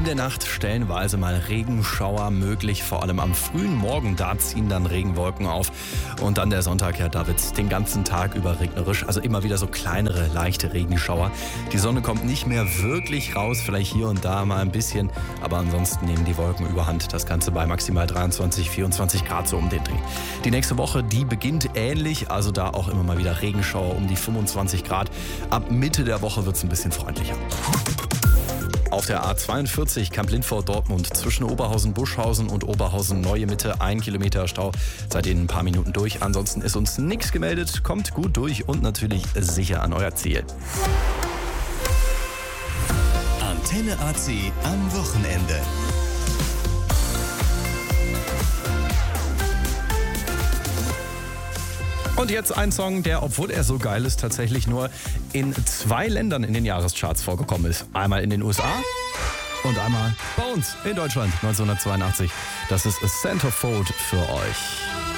In der Nacht stellenweise mal Regenschauer möglich, vor allem am frühen Morgen, da ziehen dann Regenwolken auf. Und dann der Sonntag, ja, da wird den ganzen Tag über regnerisch, also immer wieder so kleinere, leichte Regenschauer. Die Sonne kommt nicht mehr wirklich raus, vielleicht hier und da mal ein bisschen, aber ansonsten nehmen die Wolken überhand. Das Ganze bei maximal 23, 24 Grad so um den Dreh. Die nächste Woche, die beginnt ähnlich, also da auch immer mal wieder Regenschauer um die 25 Grad. Ab Mitte der Woche wird es ein bisschen freundlicher. Auf der A42 Kamp-Lindfort-Dortmund zwischen Oberhausen-Buschhausen und Oberhausen-Neue Mitte 1 Kilometer Stau. Seid ihr in ein paar Minuten durch. Ansonsten ist uns nichts gemeldet. Kommt gut durch und natürlich sicher an euer Ziel. Antenne AC am Wochenende. Und jetzt ein Song, der, obwohl er so geil ist, tatsächlich nur in 2 Ländern in den Jahrescharts vorgekommen ist. Einmal in den USA und einmal bei uns in Deutschland 1982. Das ist A Centerfold für euch.